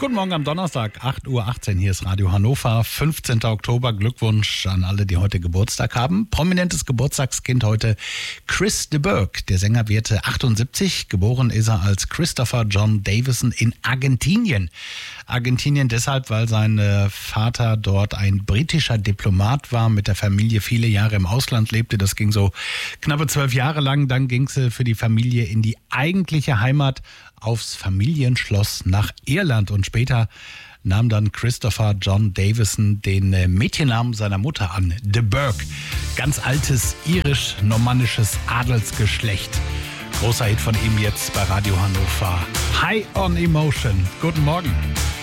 Guten Morgen am Donnerstag, 8:18 Uhr. Hier ist Radio Hannover, 15. Oktober. Glückwunsch an alle, die heute Geburtstag haben. Prominentes Geburtstagskind heute Chris de Burgh. Der Sänger wird 78. Geboren ist er als Christopher John Davison in Argentinien. Argentinien deshalb, weil sein Vater dort ein britischer Diplomat war, mit der Familie viele Jahre im Ausland lebte. Das ging so knappe 12 Jahre lang. Dann ging es für die Familie in die eigentliche Heimat aufs Familienschloss nach Irland. Und später nahm dann Christopher John Davison den Mädchennamen seiner Mutter an, de Burgh. Ganz altes irisch-normannisches Adelsgeschlecht. Großer Hit von ihm jetzt bei Radio Hannover. High on Emotion. Guten Morgen.